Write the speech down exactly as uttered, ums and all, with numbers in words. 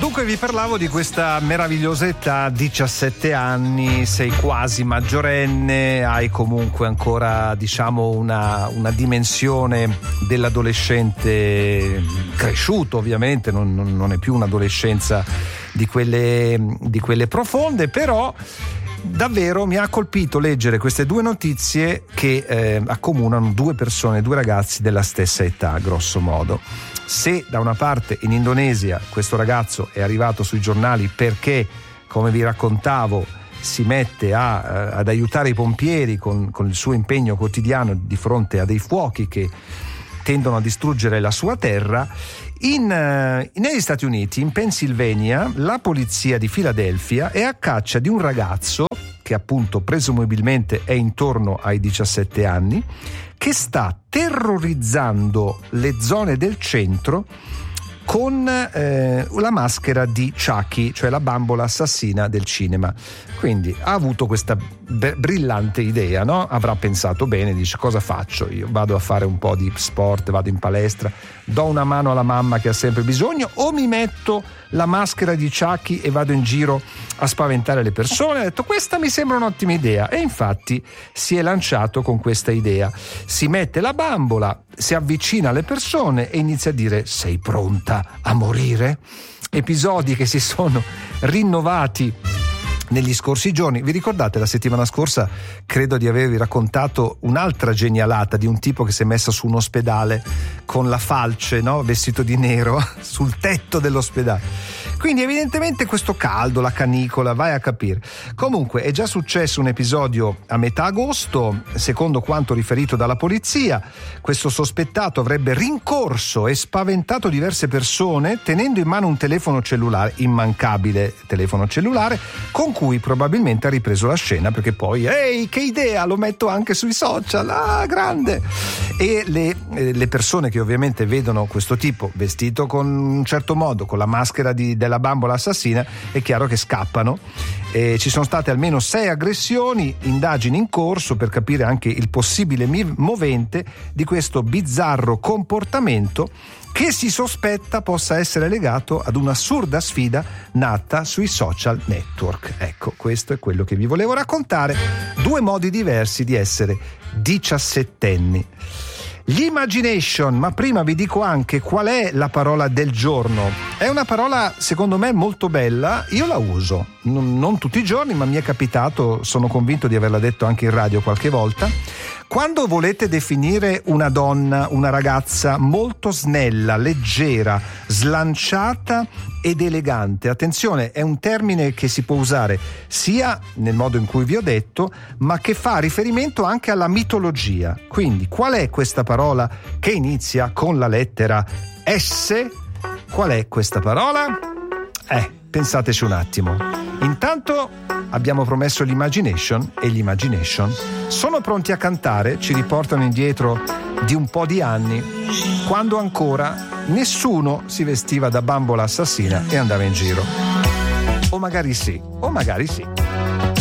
Dunque vi parlavo di questa meravigliosa età, diciassette anni, sei quasi maggiorenne, hai comunque ancora, diciamo, una, una dimensione dell'adolescente cresciuto, ovviamente, non, non, non è più un'adolescenza di quelle, di quelle profonde, però davvero mi ha colpito leggere queste due notizie che eh, accomunano due persone, due ragazzi della stessa età, grosso modo. Se da una parte in Indonesia questo ragazzo è arrivato sui giornali perché, come vi raccontavo, si mette a, eh, ad aiutare i pompieri con, con il suo impegno quotidiano di fronte a dei fuochi che tendono a distruggere la sua terra, in, eh, negli Stati Uniti, in Pennsylvania, la polizia di Filadelfia è a caccia di un ragazzo che appunto presumibilmente è intorno ai diciassette anni, che sta terrorizzando le zone del centro con eh, la maschera di Chucky, cioè la bambola assassina del cinema. Quindi ha avuto questa b- brillante idea, no? Avrà pensato bene, dice: cosa faccio? Io vado a fare un po' di sport, vado in palestra, do una mano alla mamma che ha sempre bisogno, o mi metto la maschera di Chucky e vado in giro a spaventare le persone? Ha detto: questa mi sembra un'ottima idea, e infatti si è lanciato con questa idea. Si mette la bambola, si avvicina alle persone e inizia a dire: sei pronta a morire? Episodi che si sono rinnovati negli scorsi giorni. Vi ricordate la settimana scorsa, credo di avervi raccontato un'altra genialata di un tipo che si è messo su un ospedale con la falce, no? Vestito di nero sul tetto dell'ospedale. Quindi evidentemente questo caldo, la canicola, vai a capire. Comunque è già successo un episodio a metà agosto, secondo quanto riferito dalla polizia. Questo sospettato avrebbe rincorso e spaventato diverse persone tenendo in mano un telefono cellulare, immancabile telefono cellulare, con cui probabilmente ha ripreso la scena, perché poi, ehi, che idea, lo metto anche sui social, ah, grande! E le, le persone che ovviamente vedono questo tipo vestito con un certo modo, con la maschera di, della bambola assassina, è chiaro che scappano. E ci sono state almeno sei aggressioni, indagini in corso per capire anche il possibile movente di questo bizzarro comportamento che si sospetta possa essere legato ad un'assurda sfida nata sui social network. Ecco, questo è quello che vi volevo raccontare. Due modi diversi di essere diciassettenni. L'imagination, ma prima vi dico anche qual è la parola del giorno. È una parola secondo me molto bella, io la uso, non, non tutti i giorni, ma mi è capitato, sono convinto di averla detto anche in radio qualche volta. Quando volete definire una donna, una ragazza molto snella, leggera, slanciata ed elegante, attenzione, è un termine che si può usare sia nel modo in cui vi ho detto, ma che fa riferimento anche alla mitologia. Quindi, qual è questa parola che inizia con la lettera S? Qual è questa parola? Eh, pensateci un attimo. Intanto abbiamo promesso l'imagination, e gli imagination sono pronti a cantare, ci riportano indietro di un po' di anni, quando ancora nessuno si vestiva da bambola assassina e andava in giro. O magari sì, o magari sì.